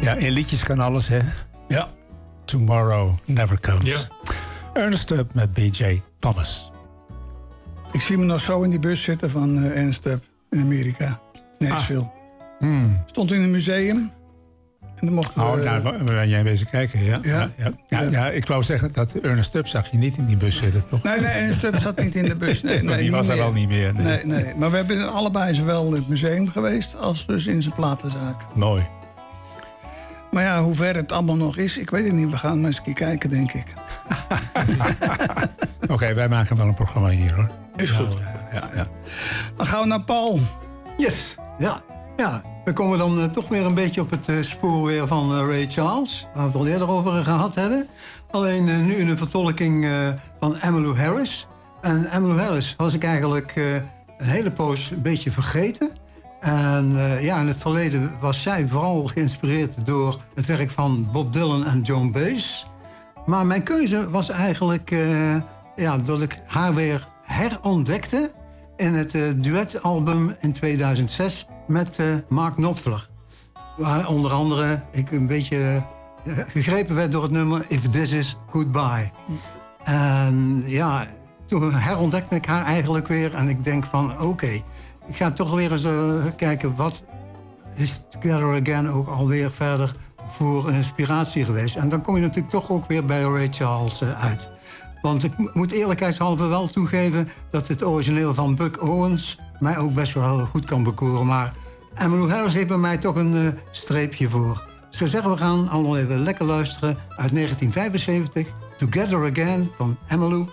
Ja, in liedjes kan alles, hè? Ja. Tomorrow Never Comes. Ja. Ernest Tubb met B.J. Thomas. Ik zie me nog zo in die bus zitten van Ernst Tubb in Amerika. Nashville. Stond in een museum. En dan mochten we... Daar ben jij bezig kijken, ja. Ja, ik wou zeggen dat Ernest Tubb zag je niet in die bus zitten, toch? Nee, Ernst Tubb zat niet in de bus. Nee, die was er wel niet meer. Nee. Maar we hebben allebei zowel in het museum geweest als dus in zijn platenzaak. Mooi. Maar ja, hoe ver het allemaal nog is, ik weet het niet. We gaan maar eens een keer kijken, denk ik. Oké, wij maken wel een programma hier, hoor. Is goed. Ja. Dan gaan we naar Paul. Yes, ja. We komen dan toch weer een beetje op het spoor weer van Ray Charles. Waar we het al eerder over gehad hebben. Alleen nu in een vertolking van Emmylou Harris. En Emmylou Harris was ik eigenlijk een hele poos een beetje vergeten. En in het verleden was zij vooral geïnspireerd door het werk van Bob Dylan en Joan Baez. Maar mijn keuze was eigenlijk dat ik haar weer herontdekte in het duetalbum in 2006 met Mark Knopfler. Waar onder andere ik een beetje gegrepen werd door het nummer If This Is Goodbye. En ja, toen herontdekte ik haar eigenlijk weer en ik denk van oké, ik ga toch weer eens kijken wat is Together Again ook alweer verder voor een inspiratie geweest. En dan kom je natuurlijk toch ook weer bij Ray Charles uit. Want ik moet eerlijkheidshalve wel toegeven dat het origineel van Buck Owens mij ook best wel goed kan bekoren. Maar Emmylou Harris heeft bij mij toch een streepje voor. Dus ik zeggen, we gaan allemaal even lekker luisteren uit 1975. Together Again van Emmylou